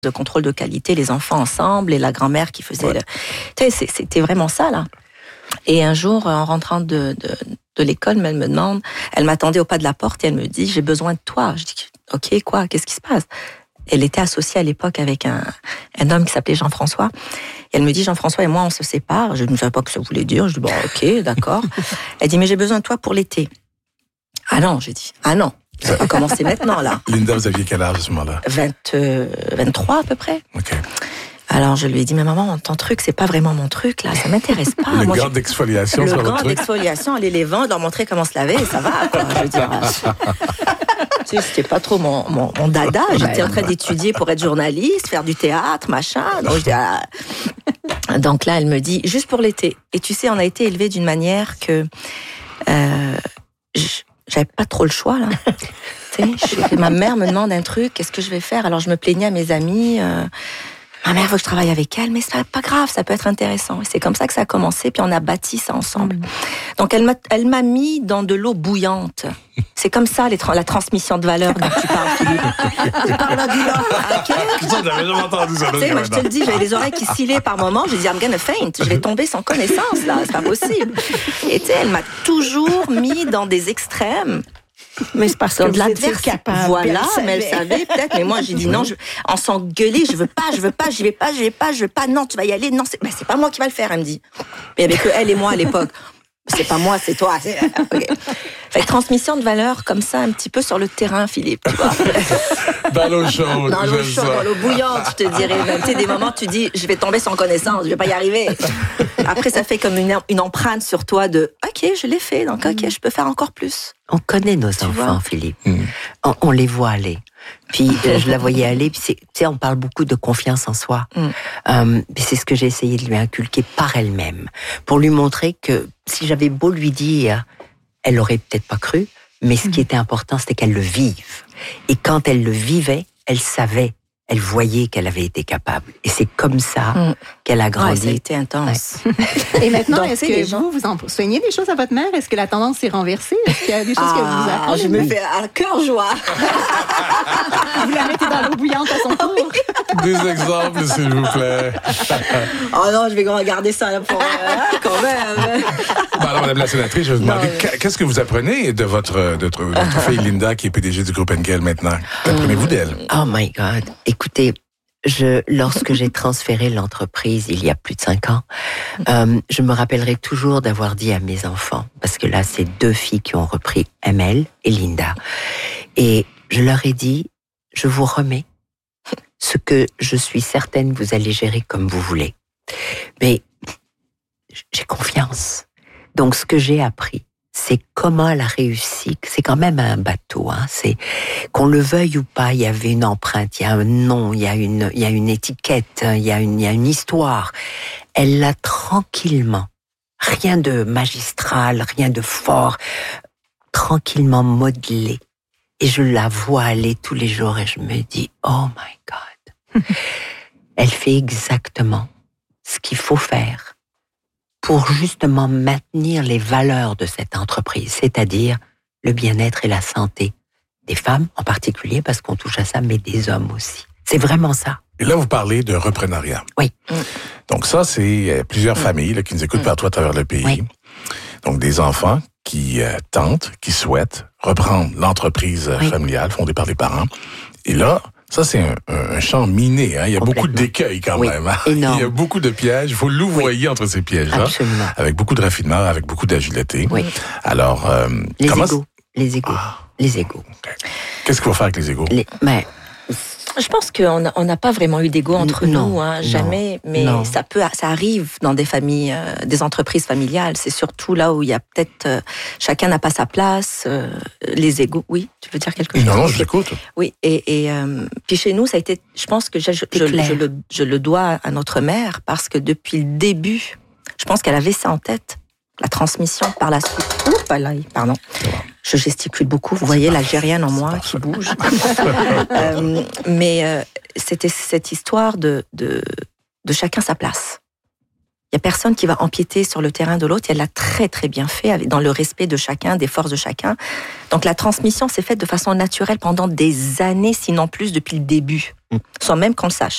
de contrôle de qualité, les enfants ensemble et la grand-mère qui faisait c'était vraiment ça, là. Et un jour, en rentrant de l'école, elle me demande, elle m'attendait au pas de la porte et elle me dit, j'ai besoin de toi. Je dis, ok, quoi, qu'est-ce qui se passe? Elle était associée à l'époque avec un homme qui s'appelait Jean-François. Et elle me dit, Jean-François et moi, on se sépare. Je ne savais pas ce que ça voulait dire. Je dis, bon, ok, d'accord. Elle dit, mais j'ai besoin de toi pour l'été. Ah non, j'ai dit, ah non. Ça va commencer maintenant, là. Linda, vous aviez quel âge à ce moment-là? 23 à peu près. OK. Alors je lui ai dit, mais maman, ton truc, c'est pas vraiment mon truc, là, ça m'intéresse pas. Le gant d'exfoliation, c'est votre truc? Le gant d'exfoliation, aller les vendre, leur montrer comment se laver, et ça va, quoi. Je veux dire, tu sais, c'était pas trop mon dada. J'étais en train d'étudier pour être journaliste, faire du théâtre, machin. Donc, je dis, donc là, elle me dit, juste pour l'été. Et tu sais, on a été élevés d'une manière que j'avais pas trop le choix, là. Tu sais, ma mère me demande un truc, qu'est-ce que je vais faire? Alors je me plaignais à mes amis. Ma mère veut que je travaille avec elle, mais c'est pas grave, ça peut être intéressant. Et c'est comme ça que ça a commencé, puis on a bâti ça ensemble. Donc elle m'a mis dans de l'eau bouillante. C'est comme ça la transmission de valeur dont tu parles, Philippe. Tu parles là du là. J'avais jamais entendu ça. Tu sais, moi je te le dis, j'avais les oreilles qui sillaient par moments. J'ai dit, I'm gonna faint, je vais tomber sans connaissance là, c'est pas possible. Et tu sais, elle m'a toujours mis dans des extrêmes. Mais c'est parce que vous étiez capable. Voilà, mais elle savait peut-être. Mais moi, j'ai dit non, en s'engueuler, je veux pas, j'y vais pas. Non, tu vas y aller. Non, c'est pas moi qui va le faire, elle me dit. Mais il y avait que elle et moi à l'époque. C'est pas moi, c'est toi. Okay. Fait que transmission de valeur comme ça, un petit peu sur le terrain, Philippe, tu vois. Dans l'eau chaude. Dans l'eau chaude, dans l'eau bouillante, je te dirais. Même, tu sais, des moments, tu dis, je vais tomber sans connaissance, je vais pas y arriver. Après, ça fait comme une empreinte sur toi de, ok, je l'ai fait, donc ok, je peux faire encore plus. On connaît nos enfants, Philippe. On les voit aller. Puis je la voyais aller. Puis tu sais, on parle beaucoup de confiance en soi. Puis c'est ce que j'ai essayé de lui inculquer par elle-même, pour lui montrer que si j'avais beau lui dire, elle aurait peut-être pas cru, mais ce qui était important, c'était qu'elle le vive. Et quand elle le vivait, elle savait. Elle voyait qu'elle avait été capable. Et c'est comme ça qu'elle a grandi. Ça a été intense. Ouais. Et maintenant, donc, est-ce que vous enseignez des choses à votre mère? Est-ce que la tendance s'est renversée? Est-ce qu'il y a des choses que vous apprenez? Je me fais un cœur joie. Vous la mettez dans l'eau bouillante à son tour? Des exemples, s'il vous plaît. Oh non, je vais regarder ça pour quand même. Alors, Madame la sénatrice, je vais vous demander, qu'est-ce que vous apprenez de votre fille Linda, qui est PDG du groupe Henkel maintenant? Qu'apprenez-vous d'elle? Oh my God! Écoutez, lorsque j'ai transféré l'entreprise il y a plus de 5 ans, je me rappellerai toujours d'avoir dit à mes enfants, parce que là, c'est 2 filles qui ont repris ML et Linda. Et je leur ai dit, je vous remets ce que je suis certaine vous allez gérer comme vous voulez. Mais j'ai confiance. Donc, ce que j'ai appris, c'est comment elle a réussi. C'est quand même un bateau, hein. C'est qu'on le veuille ou pas, il y avait une empreinte, il y a un nom, il y a une étiquette, il y a une histoire. Elle l'a tranquillement, rien de magistral, rien de fort, tranquillement modelé. Et je la vois aller tous les jours et je me dis, oh my God. Elle fait exactement ce qu'il faut faire pour justement maintenir les valeurs de cette entreprise, c'est-à-dire le bien-être et la santé des femmes en particulier, parce qu'on touche à ça, mais des hommes aussi. C'est vraiment ça. Et là, vous parlez de reprenariat. Oui. Donc ça, c'est plusieurs familles là, qui nous écoutent partout à travers le pays. Oui. Donc des enfants qui tentent, qui souhaitent reprendre l'entreprise familiale fondée par les parents. Et là, ça, c'est un champ miné. Hein. Il y a beaucoup d'écueils quand même. Hein. Énorme. Il y a beaucoup de pièges. Il faut louvoyer entre ces pièges-là. Absolument. Avec beaucoup de raffinement, avec beaucoup d'agilité. Oui. Alors, les égos. Les égos. Okay. Qu'est-ce qu'il faut faire avec les égos? Je pense qu'on n'a pas vraiment eu d'ego entre nous, hein, jamais. Mais ça arrive dans des familles, des entreprises familiales. C'est surtout là où il y a peut-être chacun n'a pas sa place. Les égos, oui. Tu veux dire quelque chose? Non, je l'écoute. Oui, et puis chez nous, ça a été. Je pense que je le dois à notre mère parce que depuis le début, je pense qu'elle avait ça en tête. La transmission par la suite. Pardon. Je gesticule beaucoup. Vous voyez l'Algérienne en moi qui bouge. Mais c'était cette histoire de chacun sa place. Il y a personne qui va empiéter sur le terrain de l'autre. Elle l'a très très bien fait, dans le respect de chacun, des forces de chacun. Donc la transmission s'est faite de façon naturelle pendant des années, sinon plus depuis le début, sans même qu'on le sache.